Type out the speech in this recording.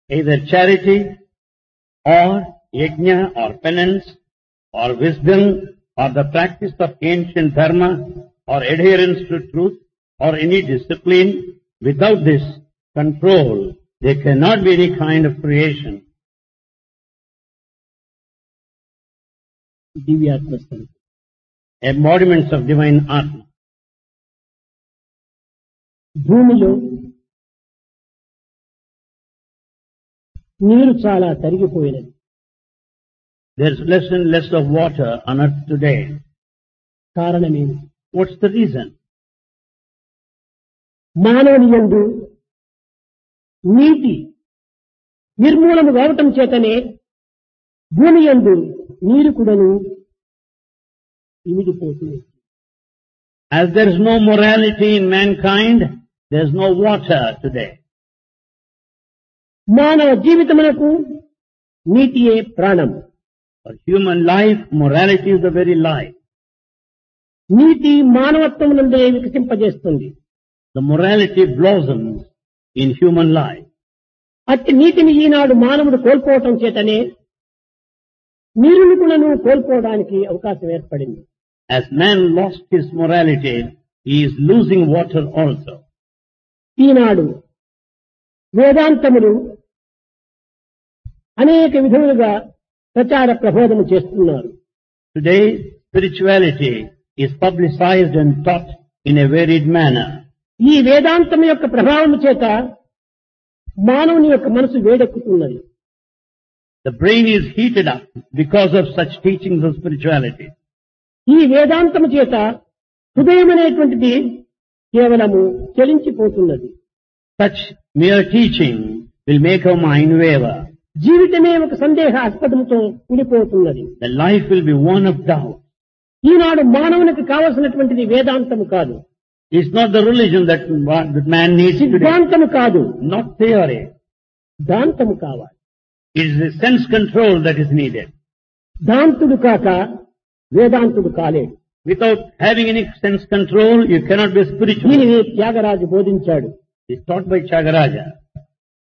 either charity or yajna or penance or wisdom or the practice of ancient dharma or adherence to truth or any discipline. Without this control, there cannot be any kind of creation. దివ్యాత్మస్థం Embodiments of divine Atma. భూమిలో నీరు చాలా తరిగిపోయినది. There's less and less of water on earth today. కారణమేమి? What's the reason? మానవుని యందు నీటి నిర్మూలన కావటం చేతనే భూమి యందు నీరు కూడాను ఇమిడిపోతుంది. As there is no morality in mankind, there is no water today. మానవ జీవితమునకు నీటియే ప్రాణం. For human life, morality is the very life. నీటి మానవత్వం నుండే వికసింపజేస్తుంది. The morality blossoms in human life. అట్టి నీటిని ఈనాడు మానవుడు కోల్పోవటం చేతనే నీరుని కూడాను కోల్పోవడానికి అవకాశం ఏర్పడింది. As man lost his morality, he is losing water also. ఈనాడు వేదాంతములు అనేక విధములుగా ప్రచార ప్రబోధన చేస్తున్నారు. Today, spirituality is publicized and taught in a varied manner. ఈ వేదాంతం యొక్క ప్రభావం చేత మానవుని యొక్క మనసు వేడెక్కుతున్నది. The brain is heated up because of such teachings of spirituality. ఈ వేదాంతము చేత హృదయం అనేటువంటిది కేవలము చలించిపోతున్నది. Such mere teaching will make our mind waver. జీవితమే ఒక సందేహాస్పదంతో కూడిపోతున్నది. The life will be one of doubt. ఈనాడు మానవునికి కావలసినటువంటిది వేదాంతము కాదు, It's not the religion that man needs today. సిద్ధాంతము కాదు, Not theory. దాంతము కావాలి. It is the sense control that is needed. దాంతుడు కాక వేదాంతుడు కాలేడు. Without having any sense control, you cannot be spiritual. దీనిని త్యాగరాజు బోధించాడు. It's taught by Tyagaraja.